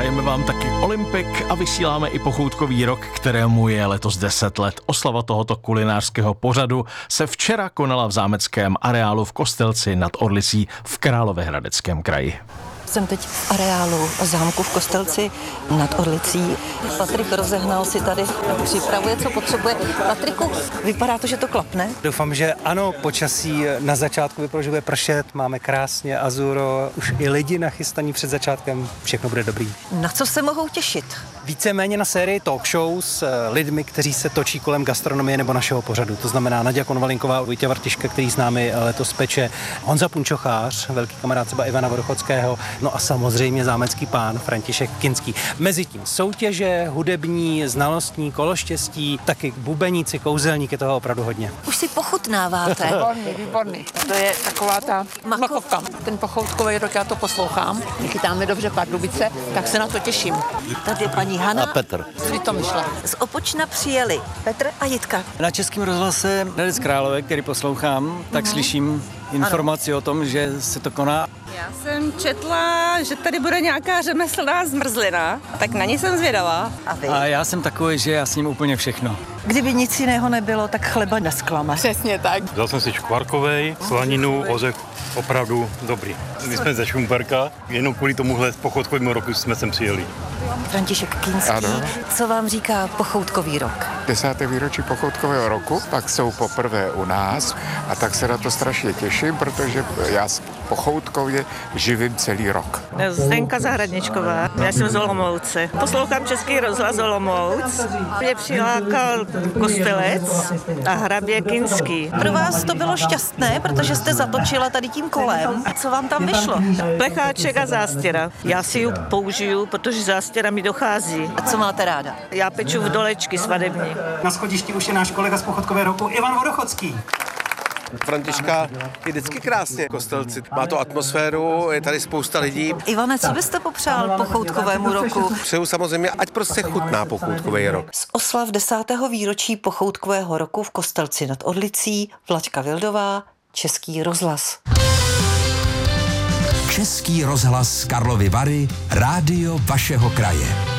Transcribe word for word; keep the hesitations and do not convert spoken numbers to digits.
Prajeme vám taky Olympik a vysíláme i pochoutkový rok, kterému je letos deset let. Oslava tohoto kulinářského pořadu se včera konala v zámeckém areálu v Kostelci nad Orlicí v Královéhradeckém kraji. Jsem teď v areálu zámku v Kostelci nad Orlicí. Patrik rozehnal si tady, připravuje, co potřebuje. Patriku, vypadá to, že to klapne? Doufám, že ano, počasí na začátku vypadá, že bude pršet, máme krásně azuro, už i lidi nachystaní před začátkem, všechno bude dobrý. Na co se mohou těšit? Víceméně na sérii talk show s lidmi, kteří se točí kolem gastronomie nebo našeho pořadu. To znamená Naďa Konvalinková, Vojtěch Vartiška, který s námi letos peče, Honza Punčochář, velký kamarád třeba Ivana Vodochodského, no a samozřejmě zámecký pán František Kinský. Mezitím soutěže, hudební, znalostní, kološtěstí, taky bubeníci, kouzelníky, toho opravdu hodně. Už si pochutnáváte. Výborný, výborný. To je taková ta makovka. Ten pochoutkový rok, já to poslouchám. Chytáme dobře Pardubice, tak se na to těším. Tady je paní Hana A Petr. Kdy to myšla? z Opočna přijeli. Petr a Jitka. Na Českém rozhlase Hradec Králové, který poslouchám, tak slyším informaci o tom, že se to koná. Já jsem četla, že tady bude nějaká řemeslná zmrzlina, tak na ní jsem zvědavá. A vy? A já jsem takový, že já s ním úplně všechno. Kdyby nic jiného nebylo, tak chleba nesklame. Přesně tak. Vzal jsem si škvarkovej, slaninu, ořech, opravdu dobrý. My jsme ze Šumperka, jenom kvůli tomuhle pochoutkovému roku jsme sem přijeli. František Kinský, Ano. co vám říká pochoutkový rok? Desáté výročí pochoutkového roku, pak jsou poprvé u nás a tak se na to strašně těším, protože já pochoutkově živím celý rok. Zdenka Zahradničková, já jsem z Olomouce. Poslouchám Český rozhlas Olomouc. Mě přilákal Kostelec a hrabě Kinský. Pro vás to bylo šťastné, protože jste zatočila tady tím kolem. A co vám tam vyšlo? Plecháček a zástěra. Já si ji použiju, protože zástěra mi dochází. A co máte ráda? Já peču v dolečky svadební. Na schodišti už je náš kolega z pochoutkového roku Ivan Vodochodský. Františka je vždycky krásně v Kostelci. Má to atmosféru, je tady spousta lidí. Ivane, co byste popřál pochoutkovému roku? Přeju samozřejmě, ať prostě chutná pochoutkový rok. Z oslav desátého výročí pochoutkového roku v Kostelci nad Orlicí Vlaďka Vildová, Český rozhlas. Český rozhlas Karlovy Vary, rádio vašeho kraje.